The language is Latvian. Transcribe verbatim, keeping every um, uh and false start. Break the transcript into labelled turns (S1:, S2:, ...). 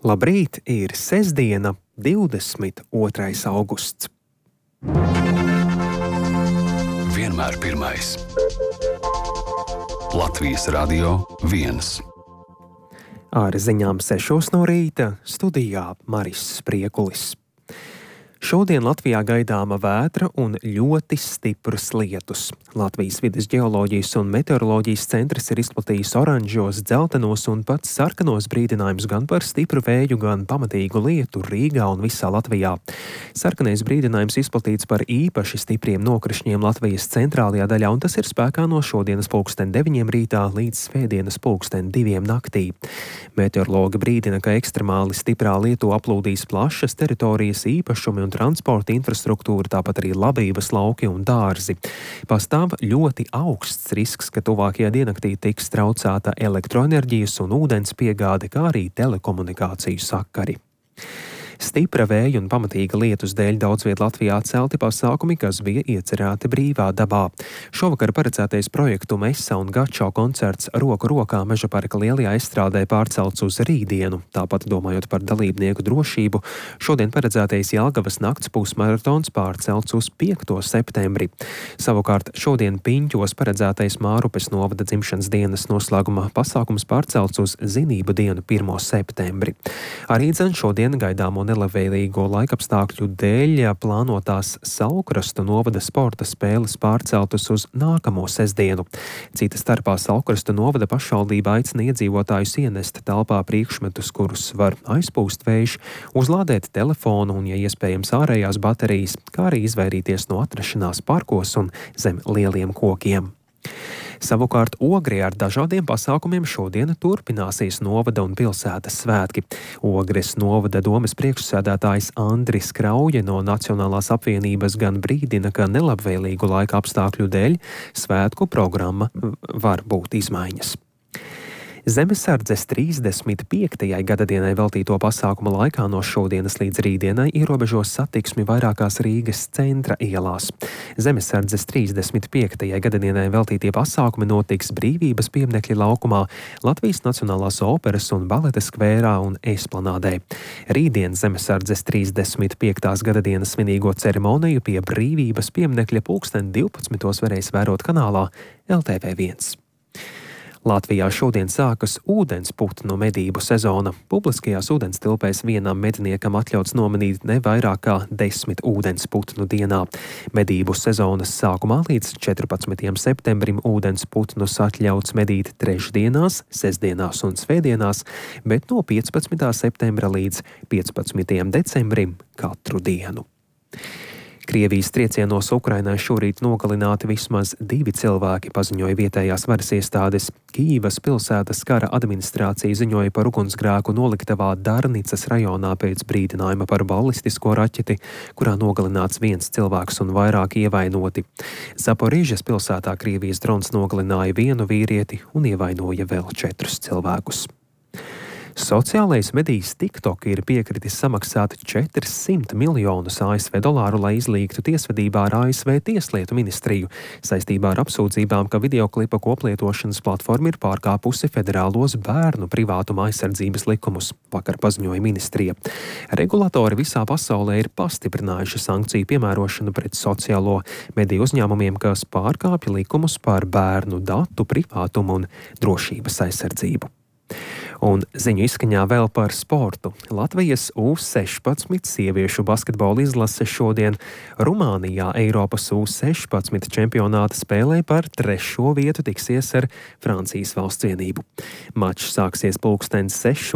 S1: Labrīt, ir sestdiena, divdesmit otrais augusts.
S2: Vienmēr pirmais. Latvijas Radio viens.
S1: Ar ziņām sešos no rīta studijā Maris Spriekulis. Šodien Latvijā gaidāma vētra un ļoti stipras lietus. Latvijas vides ģeoloģijas un meteoroloģijas centrs ir izplatījis oranžos, dzeltenos un pat sarkanos brīdinājumus gan par stipru vēju, gan pamatīgu lietu Rīgā un visā Latvijā. Sarkanais brīdinājums izplatīts par īpaši stipriem nokrišņiem Latvijas centrālajā daļā, un tas ir spēkā no šodienas pulksten deviņiem rītā līdz svētdienas pulksten diviem naktī. Meteorologi brīdina, ka ekstremāli stiprā lietu aplūdīs plašas teritorijas, īpašumi un transporta infrastruktūra, tāpat arī labības lauki un dārzi. Pastāv ļoti augsts risks, ka tuvākajā diennaktī tiks traucēta elektroenerģijas un ūdens piegāde, kā arī telekomunikāciju sakari. Stipra vēja un pamatīga lietus dēļ daudz viet Latvijā atcelti pasākumi, kas bija iecerēti brīvā dabā. Šovakar paredzētais projektu Mesa un Gačo koncerts roku rokā Meža parka lielajā estrādē pārcelts uz rītdienu. Tāpat domājot par dalībnieku drošību, šodien paredzētais Jelgavas nakts pusmaratons pārcelts uz piekto septembri. Savukārt šodien Piņķos paredzētais Mārupes novada dzimšanas dienas noslēguma pasākums pārcelts uz zinību dienu pirmo septembri. Arī dzen šodien gaidāmo nelabvēlīgo laikapstākļu dēļ plānotās Saulkrastu novada sporta spēles pārceltas uz nākamo sestdienu. Cita starpā Saulkrastu novada pašvaldība aicina iedzīvotājus ienest telpā priekšmetus, kurus var aizpūst vējš, uzlādēt telefonu un, ja iespējams, ārējās baterijas, kā arī izvairīties no atrašanās parkos un zem lieliem kokiem. Savukārt Ogrē ar dažādiem pasākumiem šodien turpināsies novada un pilsētas svētki. Ogres novada domes priekšsēdētājs Andris Krauja no Nacionālās apvienības gan brīdina, ka nelabvēlīgu laika apstākļu dēļ svētku programma var būt izmaiņas. Zemesardzes trīsdesmit piektajai gadadienai veltīto pasākumu laikā no šodienas līdz rītdienai ierobežos satiksmi vairākās Rīgas centra ielās. Zemesardzes trīsdesmit piektajai gadadienai veltītie pasākumi notiks Brīvības pieminekļa laukumā, Latvijas Nacionālās operas un baleta skvērā un Esplanādē. Rītdien Zemesardzes trīsdesmit piektās gadadienas svinīgo ceremoniju pie Brīvības pieminekļa pulksten divpadsmitos varēs vērot kanālā L T V viens. Latvijā šodien sākas ūdensputnu medību sezona. Publiskajās ūdenstilpēs vienam medniekam atļauts nomanīt ne vairāk kā desmit ūdensputnu dienā. Medību sezonas sākumā līdz četrpadsmitajam septembrim ūdensputnus atļauts medīt trešdienās, sestdienās un svētdienās, bet no piecpadsmitā septembra līdz piecpadsmitajam decembrim katru dienu. Krievijas triecienos Ukrainai šorīt nogalināti vismaz divi cilvēki, paziņoja vietējās varas iestādes. Kīivas pilsētas kara administrācija ziņoja par ugunsgrēku noliktavā Darnicas rajonā pēc brīdinājuma par balistisko raķeti, kurā nogalināts viens cilvēks un vairāki ievainoti. Zaporižas pilsētā Krievijas drons nogalināja vienu vīrieti un ievainoja vēl četrus cilvēkus. Sociālais medijs TikTok ir piekritis samaksāt četrsimt miljonus A S V dolāru, lai izlīgtu tiesvedībā ar A S V tieslietu ministriju, saistībā ar apsūdzībām, ka videoklipa koplietošanas platforma ir pārkāpusi federālos bērnu privātuma aizsardzības likumus, vakar paziņoja ministrija. Regulatori visā pasaulē ir pastiprinājuši sankciju piemērošanu pret sociālo mediju uzņēmumiem, kas pārkāpja likumus par bērnu datu privātumu un drošības aizsardzību. Un ziņu izskaņā vēl par sportu. Latvijas U sešpadsmit sieviešu basketbola izlase šodien Rumānijā Eiropas U sešpadsmit čempionāta spēlē par trešo vietu tiksies ar Francijas valsts vienību. Mačs sāksies pulkstens sešu